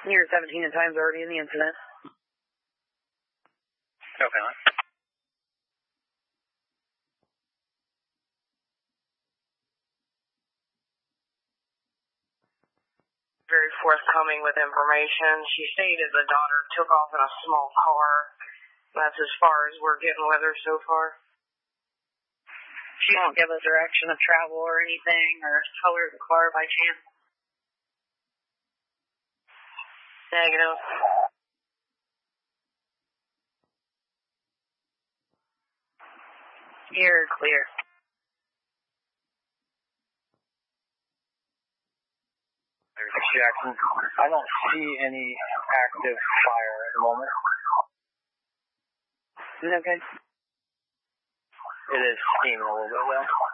You're 17 at times already in the incident. Okay. Very forthcoming with information. She stated the daughter took off in a small car. That's as far as we're getting with her so far. She won't give us direction of travel or anything, or color of the car by chance. Negative. You're clear. Jackson, I don't see any active fire at the moment. Is that good? It is steaming a little bit though.